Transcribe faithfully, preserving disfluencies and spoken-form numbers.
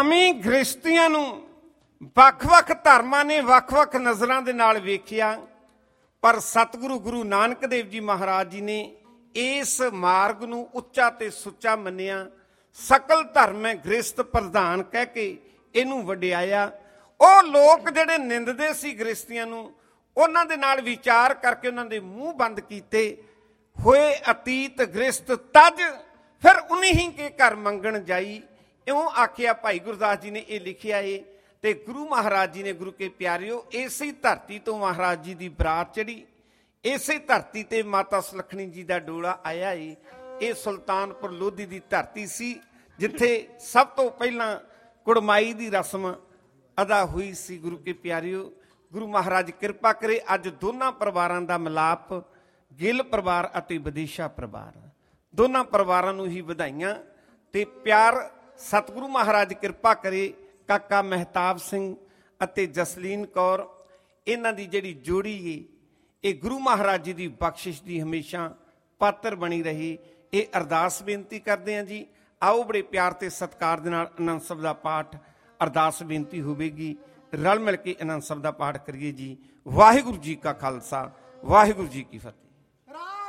ਨਵੀਂ ਗ੍ਰਸਤੀਆਂ ਨੂੰ ਵੱਖ-ਵੱਖ ਧਰਮਾਂ ਨੇ ਵੱਖ-ਵੱਖ ਨਜ਼ਰਾਂ ਦੇ ਨਾਲ ਵੇਖਿਆ, ਪਰ ਸਤਿਗੁਰੂ ਗੁਰੂ ਨਾਨਕ ਦੇਵ ਜੀ ਮਹਾਰਾਜ ਜੀ ਨੇ ਇਸ ਮਾਰਗ ਨੂੰ ਉੱਚਾ ਤੇ ਸੁੱਚਾ ਮੰਨਿਆ। ਸਕਲ ਧਰਮ ਹੈ ਗ੍ਰਸਤ ਪ੍ਰਧਾਨ ਕਹਿ ਕੇ ਇਹਨੂੰ ਵਡਿਆਇਆ। ਉਹ ਲੋਕ ਜਿਹੜੇ ਨਿੰਦਦੇ ਸੀ ਗ੍ਰਸਤੀਆਂ ਨੂੰ, ਉਹਨਾਂ ਦੇ ਨਾਲ ਵਿਚਾਰ ਕਰਕੇ ਉਹਨਾਂ ਦੇ ਮੂੰਹ ਬੰਦ ਕੀਤੇ। ਹੋਏ ਅਤੀਤ ਗ੍ਰਸਤ ਤਜ ਫਿਰ ਉਨੀ ਹੀ ਕੇ ਘਰ ਮੰਗਣ ਜਾਈ, ਇਉਂ ਆਖਿਆ ਭਾਈ ਗੁਰਦਾਸ ਜੀ ਨੇ ਇਹ ਲਿਖਿਆ ਏ। ਤੇ ਗੁਰੂ ਮਹਾਰਾਜ ਜੀ ਨੇ, ਗੁਰੂ ਕੇ ਪਿਆਰਿਓ, ਇਸੇ ਧਰਤੀ ਤੋਂ ਮਹਾਰਾਜ ਜੀ ਦੀ ਬਰਾਤ ਚੜੀ, ਇਸੇ ਧਰਤੀ ਤੇ ਮਾਤਾ ਸੁਲੱਖਣੀ ਜੀ ਦਾ ਡੋਲਾ ਆਇਆ ਏ। ਇਹ ਸੁਲਤਾਨਪੁਰ ਲੋਧੀ ਦੀ ਧਰਤੀ ਸੀ, ਜਿੱਥੇ ਸਭ ਤੋਂ ਪਹਿਲਾਂ ਕੁੜਮਾਈ ਦੀ ਰਸਮ ਅਦਾ ਹੋਈ ਸੀ। ਗੁਰੂ ਕੇ ਪਿਆਰਿਓ, ਗੁਰੂ ਮਹਾਰਾਜ ਕਿਰਪਾ ਕਰੇ ਅੱਜ ਦੋਨਾਂ ਪਰਿਵਾਰਾਂ ਦਾ ਮਿਲਾਪ, ਗਿੱਲ ਪਰਿਵਾਰ ਅਤੇ ਵਿਦੇਸ਼ਾ ਪਰਿਵਾਰ, ਦੋਨਾਂ ਪਰਿਵਾਰਾਂ ਨੂੰ ਹੀ ਵਧਾਈਆਂ ਤੇ ਪਿਆਰ। ਸਤਿਗੁਰੂ ਮਹਾਰਾਜ ਕਿਰਪਾ ਕਰੇ ਕਾਕਾ ਮਹਿਤਾਬ ਸਿੰਘ ਅਤੇ ਜਸਲੀਨ ਕੌਰ, ਇਹਨਾਂ ਦੀ ਜਿਹੜੀ ਜੋੜੀ ਏ, ਇਹ ਗੁਰੂ ਮਹਾਰਾਜ ਜੀ ਦੀ ਬਖਸ਼ਿਸ਼ ਦੀ ਹਮੇਸ਼ਾ ਪਾਤਰ ਬਣੀ ਰਹੇ। ਇਹ ਅਰਦਾਸ ਬੇਨਤੀ ਕਰਦੇ ਹਾਂ ਜੀ। ਆਓ ਬੜੇ ਪਿਆਰ ਤੇ ਸਤਿਕਾਰ ਦੇ ਨਾਲ ਆਨੰਦ ਸਾਹਿਬ ਦਾ ਪਾਠ, ਅਰਦਾਸ ਬੇਨਤੀ ਹੋਵੇਗੀ, ਰਲ ਮਿਲ ਕੇ ਆਨੰਦ ਸਾਹਿਬ ਦਾ ਪਾਠ ਕਰੀਏ ਜੀ। ਵਾਹਿਗੁਰੂ ਜੀ ਕਾ ਖਾਲਸਾ, ਵਾਹਿਗੁਰੂ ਜੀ ਕੀ ਫਤਿਹ।